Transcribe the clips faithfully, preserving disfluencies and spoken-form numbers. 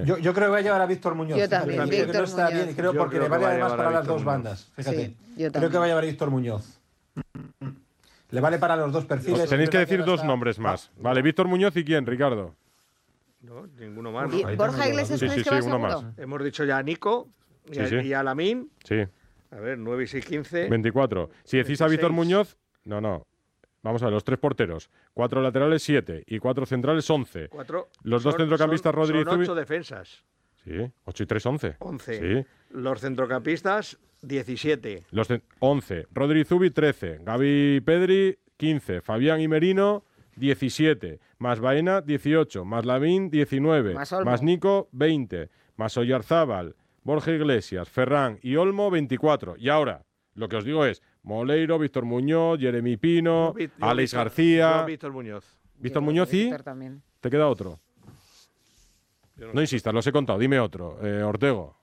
Yo, yo creo que va a llevar a Víctor Muñoz. Yo también, fíjate, Víctor que no está Muñoz. bien, creo, Yo porque creo le vale que va a además llevar para a las Víctor dos Muñoz. bandas. Fíjate. Sí, yo creo también. que va a llevar a Víctor Muñoz. Le vale para los dos perfiles. Os tenéis que es verdad decir no dos está- nombres más. Ah, Vale, Víctor Muñoz y quién, Ricardo. No, ninguno más. ¿Y ¿no? ahí Borja también Iglesias Sí, creéis sí, que va sí, uno seguro? más. Hemos dicho ya a Nico y, Sí, a, sí. y a Lamine. Sí, A ver, nueve y seis, quince. veinticuatro. Si decís a Víctor veintiséis. Muñoz, no, no. Vamos a ver, los tres porteros. Cuatro laterales, siete. Y cuatro centrales, once. Cuatro. Los dos Son- centrocampistas, son- Rodri y Son Zubi. ocho defensas. Sí, ocho y tres, once. once. Sí. Los centrocampistas, diecisiete. Los cen- once. Rodri y Zubi, trece. Gaby y Pedri, quince. Fabián y Merino, diecisiete. Más Baena, dieciocho. Más Lavín, diecinueve. Más Olmo. Nico, veinte. Más Oyarzábal, Borja Iglesias, Ferran y Olmo, veinticuatro. Y ahora, lo que os digo es Moleiro, Víctor Muñoz, Jeremy Pino, Yo, Vi- yo, Alex Víctor- García. yo, Víctor Muñoz. Víctor Yo, Muñoz y... Víctor también. ¿Te queda otro? Yo No insistas, los he contado. Dime otro. Eh, Ortego.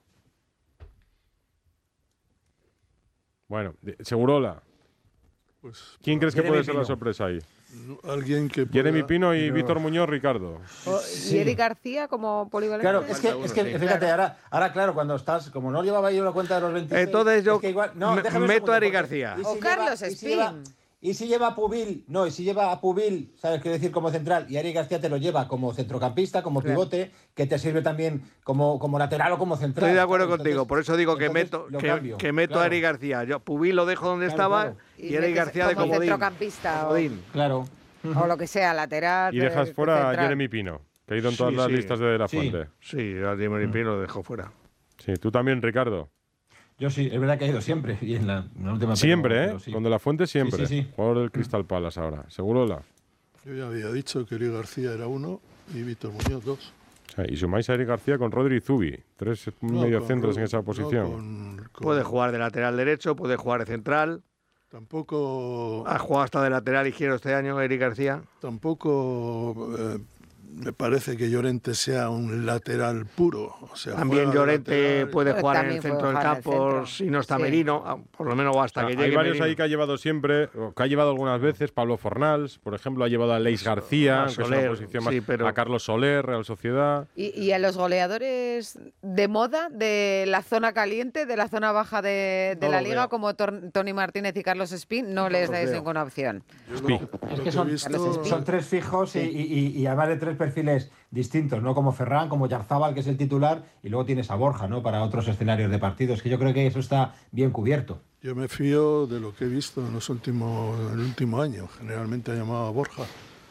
Bueno, de- Segurola. Pues ¿Quién crees que Jeremy puede ser la Pino. sorpresa ahí? alguien que pueda... Jeremy Pino y Víctor Muñoz, Ricardo. O- ¿Y Eric García como polivalente? Claro, es que, Falta es uno, que sí. fíjate, Claro. ahora, ahora, claro, cuando estás, como no llevaba yo la cuenta de los veintiséis... Entonces yo es que igual- no, me- déjame un meto segundo, a Eric porque- García. ¿y O si Carlos lleva- y si lleva- Espín. Y si lleva a Pubil, no, y si lleva a Pubil, ¿sabes qué decir? Como central, y Eric García te lo lleva como centrocampista, como Claro. pivote, que te sirve también como, como lateral o como central. Estoy de acuerdo ¿sabes? contigo, Entonces- por eso digo que entonces meto, lo que, cambio, que meto claro, a Eric García. Yo Pubil lo dejo donde Claro, estaba claro. y, Y Eric metes García de como comodín. centrocampista o- Comodín. Claro. O lo que sea, lateral. Y dejas eh, fuera a central. Jeremy Pino, que ha ido en todas Sí, las sí. listas de La Sí. Fuente. Sí, a Jeremy Pino lo dejo fuera. Sí, tú también, Ricardo. Yo sí, es verdad que ha ido siempre. Y en la, en la última Siempre, pero- ¿eh? pero sí. Con De La Fuente siempre. Sí, sí, sí. Jugador del Crystal Palace ahora. Segurola. Yo ya había dicho que Eric García era uno y Víctor Muñoz dos. O sea, y sumáis a Eric García con Rodri y Zubi. Tres No, mediocentros con en esa Ro- no, posición. con- con- Puede jugar de lateral derecho, puede jugar de central. Tampoco, Ha jugado hasta de lateral izquierdo este año Eric García. tampoco eh, me parece que Llorente sea un lateral puro. O sea, También juega de Llorente lateral. puede Pues jugar en también el puede centro del jugar en el campo centro. si no está Sí. Merino, ah, por lo menos o hasta O sea, que hay llegue varios Merino. ahí que ha llevado siempre, o que ha llevado algunas veces. Pablo Fornals, por ejemplo, ha llevado a Leis García, a que es Soler, una posición más. sí, pero- A Carlos Soler, Real Sociedad. ¿Y, y a los goleadores de moda de la zona caliente, de la zona baja de, de No la lo liga, veo. como Tor- Tony Martínez y Carlos Espín, no les lo dais veo. ninguna opción? Yo Spi. lo- Es lo que he son, visto- son tres fijos y, y- y además de tres perfiles distintos, ¿no? Como Ferran, como Yarzábal, que es el titular, y luego tienes a Borja, ¿no? Para otros escenarios de partidos, que yo creo que eso está bien cubierto. Yo me fío de lo que he visto en los últimos, en el último año. Generalmente ha llamado a Borja.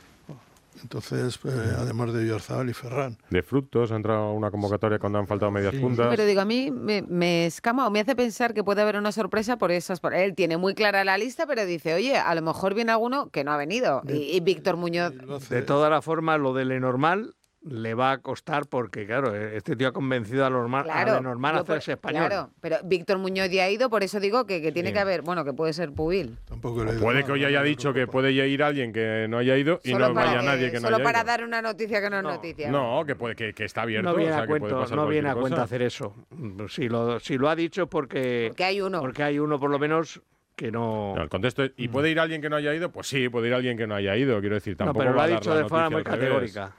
Entonces, eh, además de Villarzábal y Ferran. De Frutos, ha entrado a una convocatoria cuando han faltado medias puntas. Pero digo, a mí me, me escama o me hace pensar que puede haber una sorpresa por esas. por- Él tiene muy clara la lista, pero dice, oye, a lo mejor viene alguno que no ha venido. Y, y Víctor Muñoz. Y lo hace- De todas las formas, lo de Lenormand le va a costar porque, claro, este tío ha convencido a, Norma- a Claro, Lenormand a yo por- hacerse español. Claro, pero Víctor Muñoz ya ha ido, por eso digo que, que tiene Sí. que haber, bueno, que puede ser Pubil. Tampoco le he ido Puede mal, que hoy ¿no? haya En la dicho que Eurocopa. puede ya ir alguien que no haya ido y no para vaya que- nadie que no solo haya para ido. dar una noticia que no es No, noticia. No, que puede que, que está abierto. No viene o sea, a que puede cuento, pasar no viene a cualquier cuenta cosa. hacer eso. Si lo, si lo ha dicho es porque, Porque hay uno. porque hay uno por lo menos que no... No, el contexto es, ¿y puede ir alguien que no haya ido? Pues sí, puede ir alguien que no haya ido. Quiero decir, No, tampoco pero lo va ha a dar dicho la de forma noticia muy al revés. categórica.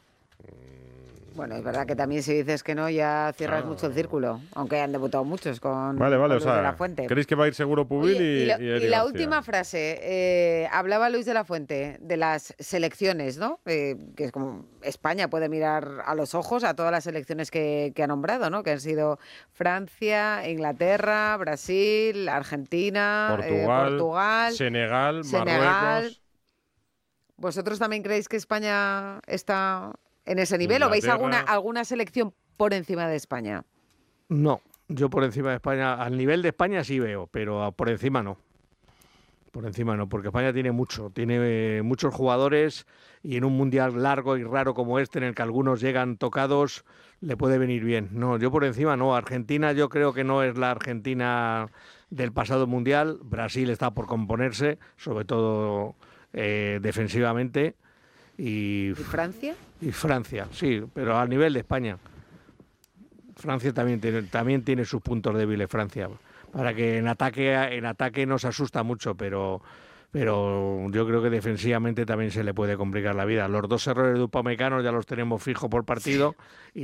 Bueno, es verdad que también si dices que no, ya cierras mucho el círculo, aunque han debutado muchos con, Vale, vale, con o Luis de la sea, Fuente. ¿creéis que va a ir seguro Pubil Oye, y, y, la, y y Eric la García? última frase, eh, hablaba Luis de la Fuente de las selecciones, ¿no? Eh, que es como España puede mirar a los ojos a todas las selecciones que, que ha nombrado, ¿no? Que han sido Francia, Inglaterra, Brasil, Argentina, eh, Portugal, Portugal. Senegal, Senegal. Marruecos. ¿Vosotros también creéis que España está en ese nivel o veis alguna, Inglaterra. alguna selección por encima de España? No, yo por encima de España, al nivel de España sí veo, pero a- por encima no. Por encima no, porque España tiene mucho, tiene eh, muchos jugadores y en un mundial largo y raro como este, en el que algunos llegan tocados, le puede venir bien. No, yo por encima no. Argentina yo creo que no es la Argentina del pasado mundial. Brasil está por componerse, sobre todo eh, defensivamente. Y, ¿Y Francia? y Francia, sí, pero al nivel de España. Francia también tiene, también tiene sus puntos débiles, Francia. Para que en ataque, en ataque nos asusta mucho, pero, pero yo creo que defensivamente también se le puede complicar la vida. Los dos errores de Upamecano ya los tenemos fijos por partido. Y